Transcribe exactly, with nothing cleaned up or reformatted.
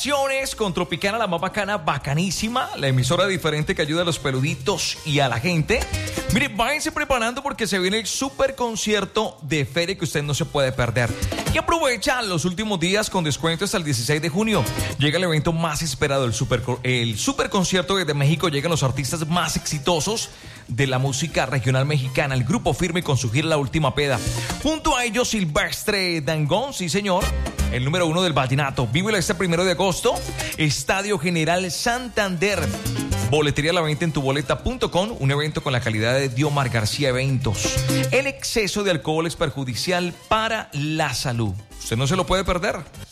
colaboraciones con Tropicana, la más bacana, bacanísima, la emisora diferente que ayuda a los peluditos y a la gente. Mire, váyanse preparando porque se viene el super concierto de feria que usted no se puede perder. Y aprovecha los últimos días con descuento hasta el dieciséis de junio. Llega el evento más esperado, el super, el super concierto desde México. Llegan los artistas más exitosos de la música regional mexicana. El Grupo Firme con su gira La Última Peda. Junto a ellos, Silvestre Dangond, sí señor, el número uno del vallenato. Vívelo este primero de agosto, Estadio General Santander. Boletería a la venta en tuboleta punto com, un evento con la calidad de Diomar García Eventos. El exceso de alcohol es perjudicial para la salud. Usted no se lo puede perder.